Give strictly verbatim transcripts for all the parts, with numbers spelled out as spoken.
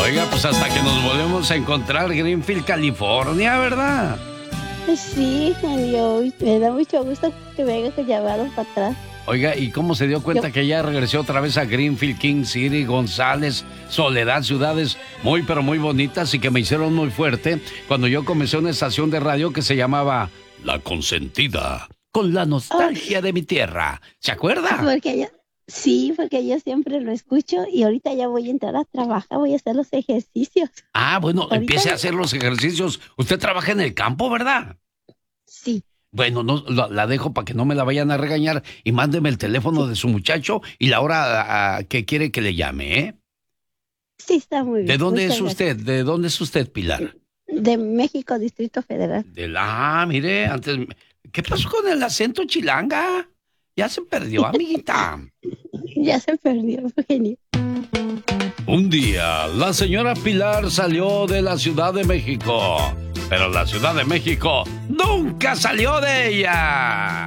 Oiga, pues hasta que nos volvemos a encontrar, Greenfield, California, ¿verdad? Sí, genio. Me da mucho gusto que me hayas llamado para atrás. Oiga, ¿y cómo se dio cuenta Yo... que ya regresó otra vez a Greenfield, King City, González, Soledad, ciudades muy pero muy bonitas y que me hicieron muy fuerte cuando yo comencé una estación de radio que se llamaba La Consentida, con la nostalgia oh. de mi tierra? ¿Se acuerda? Porque yo, sí, porque yo siempre lo escucho y ahorita ya voy a entrar a trabajar, voy a hacer los ejercicios. Ah, bueno, ahorita empiece ya... a hacer los ejercicios. Usted trabaja en el campo, ¿verdad? Sí. Bueno, no, la, la dejo para que no me la vayan a regañar y mándeme el teléfono de su muchacho y la hora a, a, que quiere que le llame, ¿eh? Sí, está muy bien. ¿De dónde Muchas es usted? gracias. ¿De dónde es usted, Pilar? De México, Distrito Federal. De la, ah, mire, antes... ¿Qué pasó con el acento chilanga? Ya se perdió, amiguita. Ya se perdió, genio. Un día, la señora Pilar salió de la Ciudad de México, pero la Ciudad de México nunca salió de ella.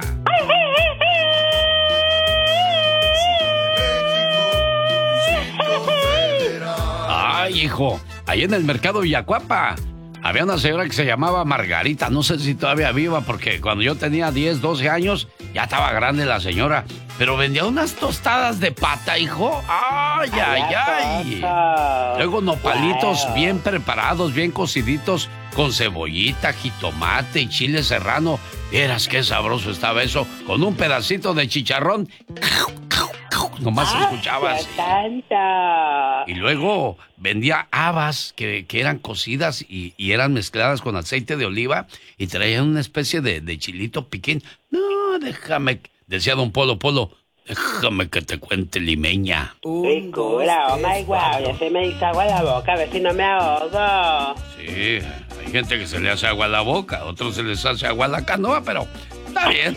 Ay, hijo, ahí en el mercado Villacuapa había una señora que se llamaba Margarita, no sé si todavía viva, porque cuando yo tenía diez, doce años, ya estaba grande la señora, pero vendía unas tostadas de pata, hijo. ¡Ay, ay, ay! Luego nopalitos bien preparados, bien cociditos, con cebollita, jitomate y chile serrano. Vieras qué sabroso estaba eso, con un pedacito de chicharrón. Nomás se escuchaba así. Y luego vendía habas que, que eran cocidas y, y eran mezcladas con aceite de oliva y traían una especie de, de chilito piquín. No, déjame, decía don Polo Polo, déjame que te cuente, limeña. Ricura, oh my wow, ya se me hizo agua la boca, a ver si no me ahogo. Sí, hay gente que se le hace agua a la boca, a otros se les hace agua a la canoa, pero está bien.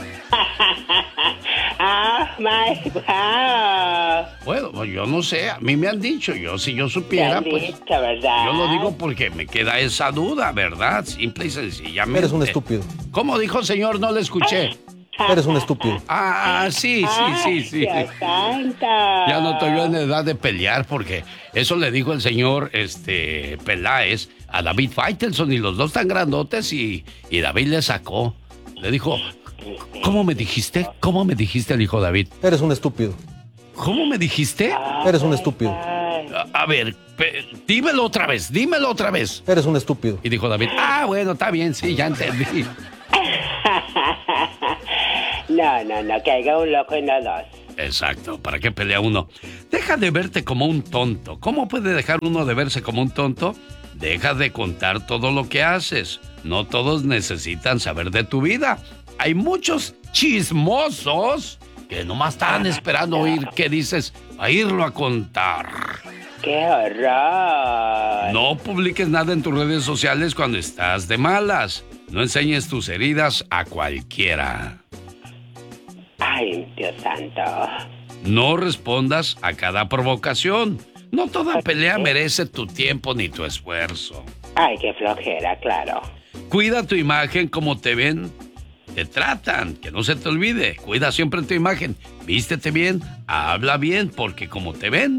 Oh my wow. Bueno, yo no sé, a mí me han dicho, yo si yo supiera, dicho, pues ¿verdad? Yo lo digo porque me queda esa duda, ¿verdad? Simple y sencillamente. Eres un estúpido. ¿Cómo dijo, señor? No le escuché. Eres un estúpido. Ah, sí, sí, sí, sí. Dios santo. Ya no estoy yo en edad de pelear porque eso le dijo el señor este Peláez a David Faitelson y los dos tan grandotes y, y David le sacó. Le dijo, ¿cómo me dijiste? ¿Cómo me dijiste? Le dijo David. Eres un estúpido. ¿Cómo me dijiste? Eres un estúpido. A, a ver, pe, dímelo otra vez, dímelo otra vez. Eres un estúpido. Y dijo David, ah, bueno, está bien, sí, ya entendí. No, no, no, que haya un loco y no dos. Exacto, ¿para qué pelea uno? Deja de verte como un tonto. ¿Cómo puede dejar uno de verse como un tonto? Deja de contar todo lo que haces. No todos necesitan saber de tu vida. Hay muchos chismosos que nomás están esperando oír qué dices a irlo a contar. ¡Qué horror! No publiques nada en tus redes sociales cuando estás de malas. No enseñes tus heridas a cualquiera. Ay, Dios santo. No respondas a cada provocación. No toda pelea merece tu tiempo ni tu esfuerzo. Ay, qué flojera, claro. Cuida tu imagen como te ven, te tratan, que no se te olvide. Cuida siempre tu imagen. Vístete bien, habla bien, porque como te ven...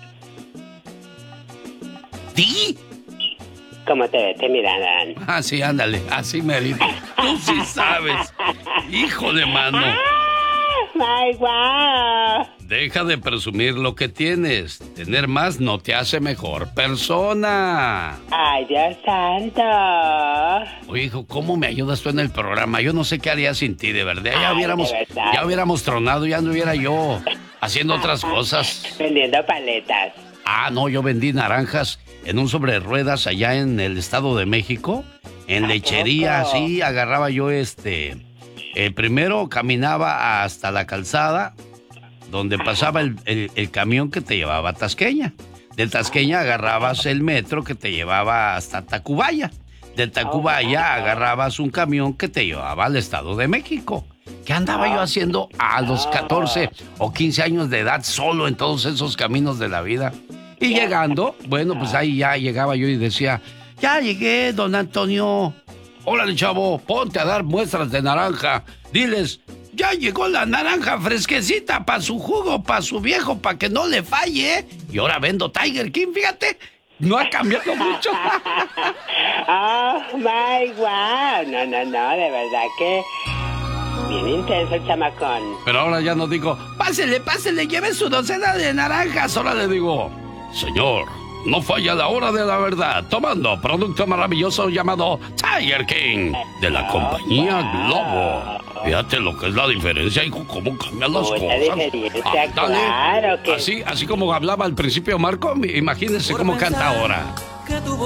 ¿Ti? ¿Cómo te ves? Te mirarán. Ah, sí, ándale, así merito. Tú sí sabes. Hijo de mano. ¡Ay, guau! Deja de presumir lo que tienes. Tener más no te hace mejor persona. ¡Ay, Dios santo! Oye, hijo, ¿cómo me ayudas tú en el programa? Yo no sé qué haría sin ti, de verdad. Ya Ay, hubiéramos, de verdad. ya hubiéramos tronado, ya anduviera yo haciendo otras cosas. Vendiendo paletas. Ah, no, yo vendí naranjas en un sobre ruedas allá en el Estado de México. En lechería, poco? sí, agarraba yo este... Eh, primero caminaba hasta la calzada donde pasaba el, el, el camión que te llevaba a Tasqueña. De Tasqueña agarrabas el metro que te llevaba hasta Tacubaya. De Tacubaya agarrabas un camión que te llevaba al Estado de México. ¿Qué andaba yo haciendo a los catorce o quince años de edad solo en todos esos caminos de la vida? Y llegando, bueno, pues ahí ya llegaba yo y decía, ya llegué, don Antonio. Órale, chavo, ponte a dar muestras de naranja. Diles, ya llegó la naranja fresquecita para su jugo, para su viejo, para que no le falle. Y ahora vendo Tiger King, fíjate. no ha cambiado mucho. Oh, my wow. No, no, no, de verdad que bien intenso el chamacón. Pero ahora ya no digo, pásele, pásele, lleve su docena de naranjas. Ahora le digo, señor, no falla la hora de la verdad, tomando producto maravilloso llamado Tiger King de la compañía Globo. Fíjate lo que es la diferencia, hijo, cómo cambian las Mucha cosas. diferencia, Ah, dale. claro que Así, así como hablaba al principio Marco, imagínense cómo canta ahora.